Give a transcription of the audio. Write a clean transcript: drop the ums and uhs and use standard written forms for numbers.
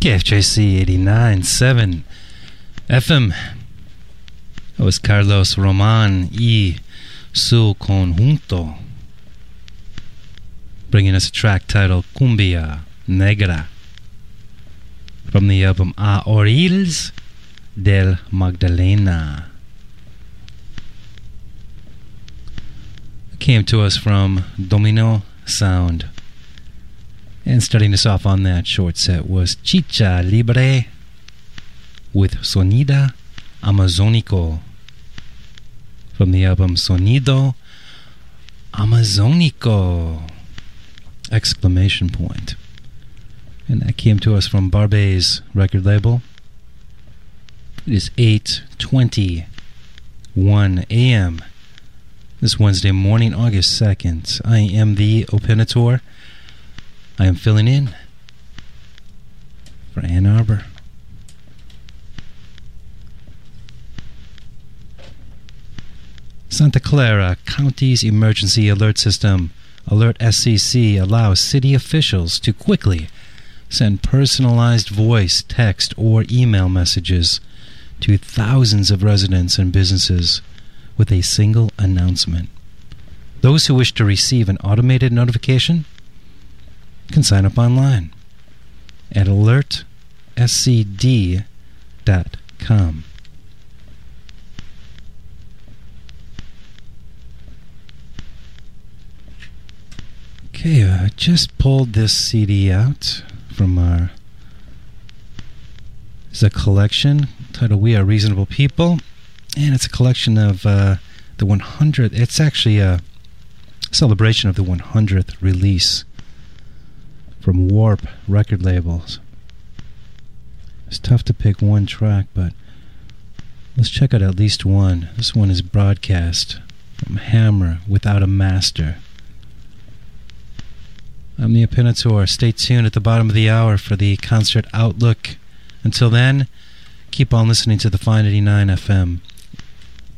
KFJC 89.7 FM. That was Carlos Roman y su conjunto, bringing us a track titled Cumbia Negra from the album A Orillas del Magdalena. It came to us from Domino Sound. And starting us off on that short set was Chicha Libre with Sonida Amazónico from the album Sonido Amazónico! Exclamation point. And that came to us from Barbey's record label. It is 8:21 a.m. this Wednesday morning, August 2nd. I am the Opinator. I am filling in for Ann Arbor. Santa Clara County's Emergency Alert System, Alert SCC, allows city officials to quickly send personalized voice, text, or email messages to thousands of residents and businesses with a single announcement. Those who wish to receive an automated notification can sign up online at alertscd.com. Okay, I just pulled this CD out from our... It's a collection titled We Are Reasonable People, and it's a collection of the 100th... It's actually a celebration of the 100th release from Warp record labels. It's tough to pick one track, but let's check out at least one. This one is Broadcast from Hammer Without a Master. I'm the Opinator. Stay tuned at the bottom of the hour for the concert outlook. Until then, keep on listening to the Fine 89 FM.